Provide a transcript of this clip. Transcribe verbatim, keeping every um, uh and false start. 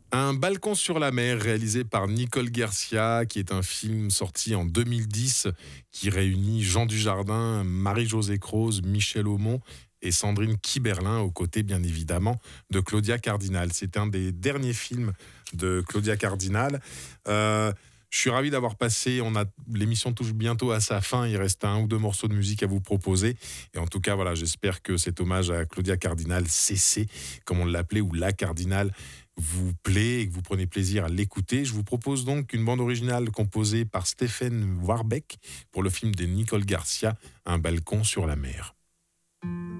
Un balcon sur la mer, réalisé par Nicole Garcia, qui est un film sorti en deux mille dix, qui réunit Jean Dujardin, Marie-Josée Croze, Michel Aumont et Sandrine Kiberlin, aux côtés bien évidemment de Claudia Cardinal. C'est un des derniers films de Claudia Cardinal. Euh, je suis ravi d'avoir passé, on a, l'émission touche bientôt à sa fin, il reste un ou deux morceaux de musique à vous proposer. Et en tout cas, voilà, j'espère que cet hommage à Claudia Cardinal, C C, comme on l'appelait, ou la Cardinal, vous plaît et que vous prenez plaisir à l'écouter. Je vous propose donc une bande originale composée par Stephen Warbeck pour le film de Nicole Garcia, Un balcon sur la mer.